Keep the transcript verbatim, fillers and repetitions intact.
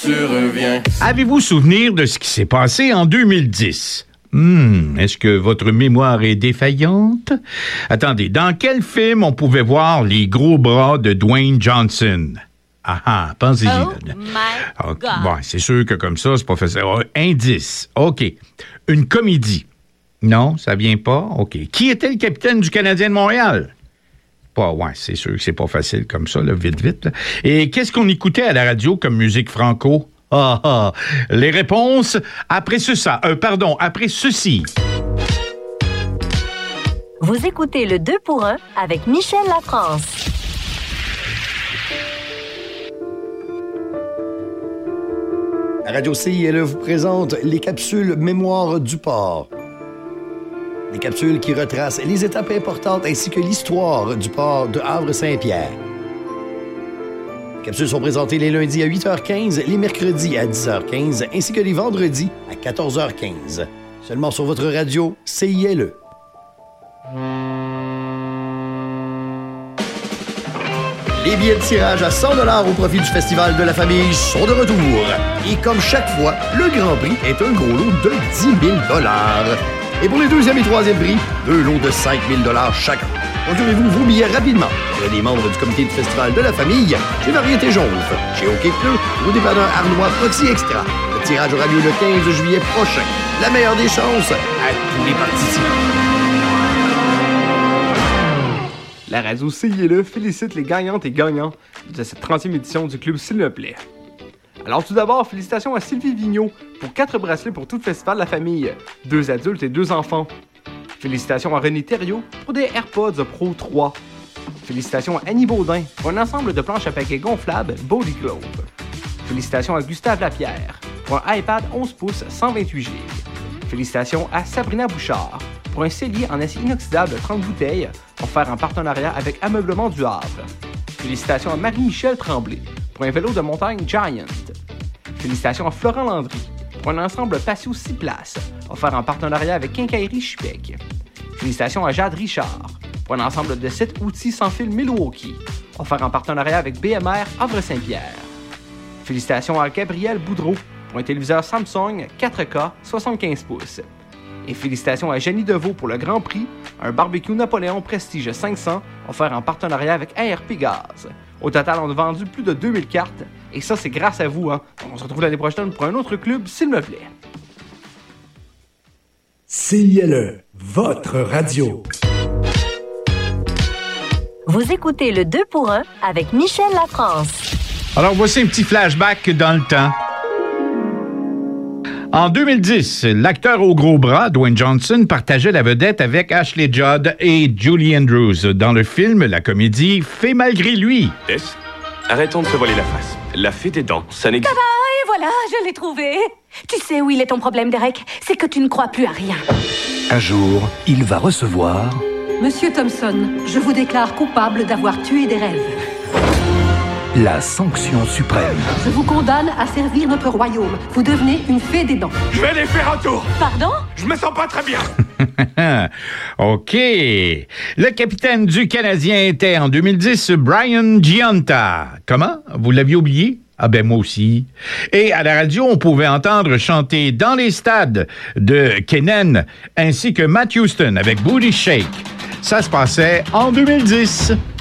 tu reviens. Avez-vous souvenir de ce qui s'est passé en deux mille dix? Hmm, est-ce que votre mémoire est défaillante? Attendez, dans quel film on pouvait voir les gros bras de Dwayne Johnson? Ah ah, pensez-y. Oh my God. God. Bon, c'est sûr que comme ça, c'est pas facile. Oh, indice. OK. Une comédie. Non, ça vient pas. OK. Qui était le capitaine du Canadien de Montréal? Pas, ouais, c'est sûr que c'est pas facile comme ça, là, vite, vite. Là. Et qu'est-ce qu'on écoutait à la radio comme musique franco? Ah ah. Les réponses après ce ça. Euh, pardon, après ceci. Vous écoutez le deux pour un avec Michel Lafrance. Radio C I L E vous présente les capsules Mémoire du port. Des capsules qui retracent les étapes importantes ainsi que l'histoire du port de Havre-Saint-Pierre. Les capsules sont présentées les lundis à huit heures quinze, les mercredis à dix heures quinze ainsi que les vendredis à quatorze heures quinze. Seulement sur votre radio C I L E. Les billets de tirage à cent dollars au profit du Festival de la Famille sont de retour. Et comme chaque fois, le Grand Prix est un gros lot de dix mille dollars. Et pour les deuxième et troisième prix, deux lots de cinq mille dollars chacun. Procurez-vous vos billets rapidement. Auprès des membres du comité du Festival de la Famille, chez Variété Jonve, chez OK Pneu, au dépanneur Arnois Proxy Extra. Le tirage aura lieu le quinze juillet prochain. La meilleure des chances à tous les participants. La radio C I L E félicite les gagnantes et gagnants de cette trentième édition du Club S'il me plaît. Alors tout d'abord, félicitations à Sylvie Vigneault pour quatre bracelets pour tout le festival de la famille, deux adultes et deux enfants. Félicitations à René Thériault pour des AirPods Pro trois. Félicitations à Annie Baudin pour un ensemble de planches à paquets gonflables Body Globe. Félicitations à Gustave Lapierre pour un iPad onze pouces cent vingt-huit giga. Félicitations à Sabrina Bouchard pour un cellier en acier inoxydable trente bouteilles offert en partenariat avec Ameublement du Havre. Félicitations à Marie-Michel Tremblay pour un vélo de montagne Giant. Félicitations à Florent Landry pour un ensemble patio six places offert en partenariat avec Quincaillerie Chipec. Félicitations à Jade Richard pour un ensemble de sept outils sans fil Milwaukee offert en partenariat avec B M R Havre-Saint-Pierre. Félicitations à Gabriel Boudreau pour un téléviseur Samsung quatre K soixante-quinze pouces. Et félicitations à Jenny Deveau pour le Grand Prix, un barbecue Napoléon Prestige cinq cents offert en partenariat avec A R P Gaz. Au total, on a vendu plus de deux mille cartes, et ça, c'est grâce à vous. Hein. On se retrouve l'année prochaine pour un autre club, s'il me plaît. C I L E, votre radio. Vous écoutez le deux pour un avec Michel Lafrance. Alors, voici un petit flashback dans le temps. En deux mille dix, l'acteur au gros bras, Dwayne Johnson, partageait la vedette avec Ashley Judd et Julie Andrews dans le film, la comédie Fait malgré lui. Tess, arrêtons de se voiler la face. La fée des dents, ça n'existe pas. Et voilà, je l'ai trouvé. Tu sais où il est ton problème, Derek? C'est que tu ne crois plus à rien. Un jour, il va recevoir... Monsieur Thompson, je vous déclare coupable d'avoir tué des rêves. la sanction suprême. Je vous condamne à servir notre royaume. Vous devenez une fée des dents. Je vais aller faire un tour. Pardon? Je me sens pas très bien. OK. Le capitaine du Canadien était en deux mille dix Brian Gionta. Comment? Vous l'aviez oublié? Ah ben moi aussi. Et à la radio, on pouvait entendre chanter dans les stades de Kenan ainsi que Matt Houston avec Booty Shake. Ça se passait en deux mille dix.